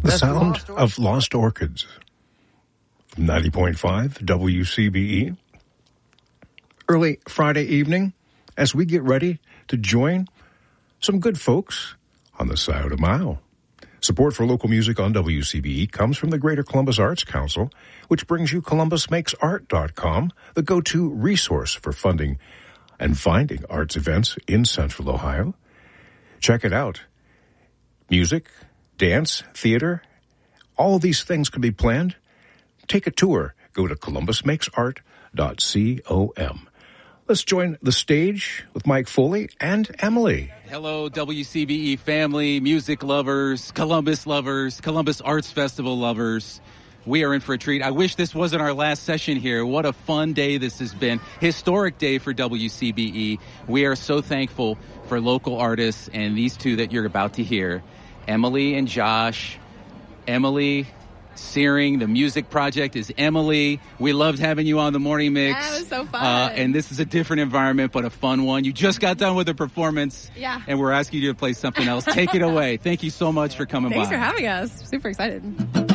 The sound of lost orchids. 90.5 WCBE. Early Friday evening, as we get ready to join some good folks on the Sao de Mayo. Support for local music on WCBE comes from the Greater Columbus Arts Council, which brings you ColumbusMakesArt.com, the go-to resource for funding and finding arts events in Central Ohio. Check it out. Music, dance, theater, all these things can be planned. Take a tour. Go to columbusmakesart.com. Let's join the stage with Mike Foley and Emily. Hello, WCBE family, music lovers, Columbus Arts Festival lovers. We are in for a treat. I wish this wasn't our last session here. What a fun day this has been. Historic day for WCBE. We are so thankful for local artists and these two that you're about to hear, Emily and Josh. Emily Searing, the music project is Emily. We loved having you on the Morning Mix. Yeah, it was so fun. And this is a different environment, but a fun one. You just got done with a performance. Yeah. And we're asking you to play something else. Take it away. Thank you so much for coming by. Thanks for having us. Super excited.